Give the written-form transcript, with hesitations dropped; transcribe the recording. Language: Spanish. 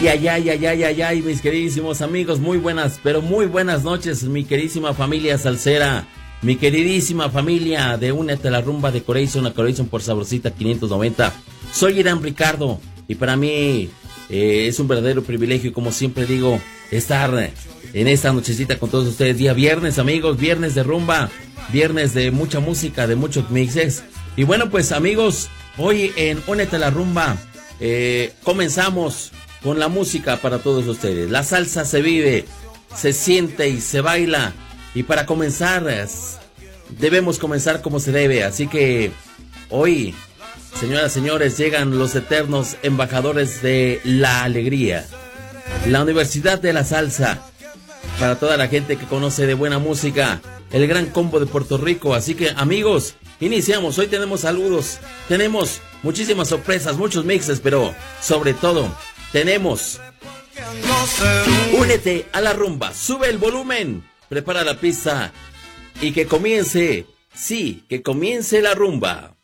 Ay, mis queridísimos amigos, muy buenas, pero muy buenas noches, mi queridísima familia salsera, mi queridísima familia de Únete a la Rumba de Corazón a Corazón por Sabrosita 590. Soy Irán Ricardo y para mí es un verdadero privilegio, como siempre digo, estar en esta nochecita con todos ustedes. Día viernes, amigos, viernes de rumba, viernes de mucha música, de muchos mixes. Y bueno, pues amigos, hoy en Únete a la Rumba comenzamos con la música para todos ustedes. La salsa se vive, se siente y se baila. Y para comenzar, debemos comenzar como se debe. Así que hoy, señoras y señores, llegan los eternos embajadores de la alegría. La Universidad de la Salsa. Para toda la gente que conoce de buena música, el Gran Combo de Puerto Rico. Así que, amigos, iniciamos. Hoy tenemos saludos, tenemos muchísimas sorpresas, muchos mixes, pero sobre todo tenemos Únete a la Rumba. Sube el volumen, prepara la pista y que comience, sí, que comience la rumba.